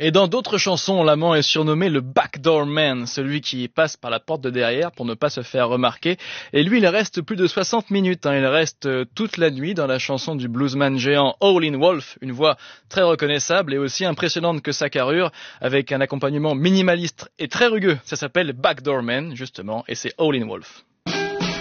Et dans d'autres chansons, l'amant est surnommé le backdoor man, celui qui passe par la porte de derrière pour ne pas se faire remarquer. Et lui, il reste plus de 60 minutes, il reste toute la nuit dans la chanson du bluesman géant Howlin' Wolf, une voix très reconnaissable et aussi impressionnante que sa carrure, avec un accompagnement minimaliste et très rugueux. Ça s'appelle Backdoor Man, justement, et c'est Howlin' Wolf.